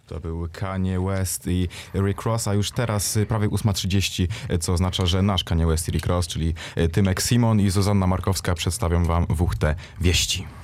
To był Kanye West i Rick Ross, a już teraz prawie 8:30, co oznacza, że nasz Kanye West i Rick Ross, czyli Tymek Simon i Zuzanna Markowska przedstawią wam WUCHT Wieści.